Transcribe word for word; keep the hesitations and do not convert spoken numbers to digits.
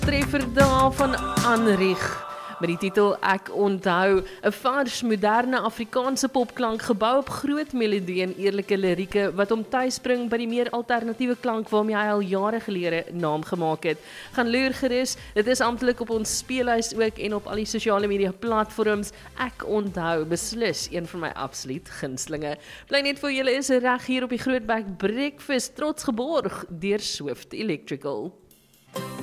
Treffer daar van Anrich. Met die titel Ek onthou, 'n vars, moderne Afrikaanse popklank gebou op groot melodie en eerlike lirieke wat hom tuisbring by die meer alternatiewe klank waarmee hy al jare gelede naam gemaak het. Gaan loer gerus, dit is amptelik op ons speellys ook en op al die sosiale media platforms. Ek onthou, beslis een van my absoluut gunstelinge. Bly net vir julle is reg hier op die Grootbek Breakfast, trots geborg deur Swift Electrical.